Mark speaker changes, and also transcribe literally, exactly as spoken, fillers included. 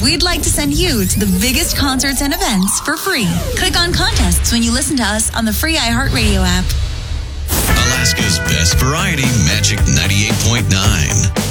Speaker 1: we'd like to send you to the biggest concerts and events for free. Click on contests when you listen to us on the free iHeartRadio app.
Speaker 2: Alaska's best variety, Magic ninety-eight point nine.